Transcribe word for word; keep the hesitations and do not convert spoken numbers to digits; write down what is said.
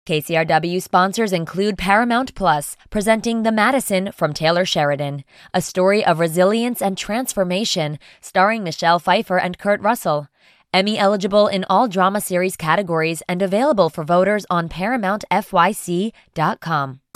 K C R W sponsors include Paramount Plus, presenting The Madison from Taylor Sheridan, a story of resilience and transformation, starring Michelle Pfeiffer and Kurt Russell. Emmy eligible in all drama series categories and available for voters on paramount f y c dot com.